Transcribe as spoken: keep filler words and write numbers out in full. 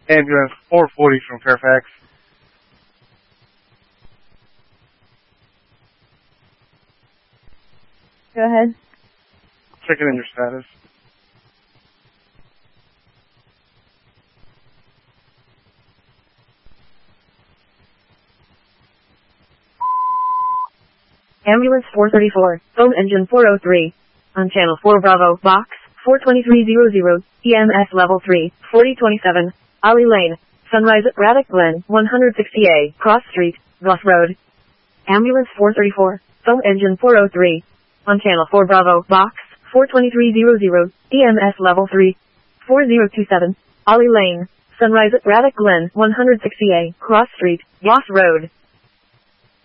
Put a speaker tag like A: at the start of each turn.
A: Ambulance four forty from Fairfax.
B: Go ahead.
A: Checking in your status.
B: Ambulance four thirty-four, phone engine four oh three. On channel four Bravo, box four twenty-three hundred, E M S level three, forty twenty-seven, Ollie Lane, Sunrise at Braddock Glen, one sixty A, Cross Street, Ross Road. Ambulance four thirty-four, phone engine four oh three. On channel four Bravo, box four twenty-three hundred, E M S level three, forty twenty-seven, Ollie Lane, Sunrise at Braddock Glen, one sixty A, Cross Street, Ross Road.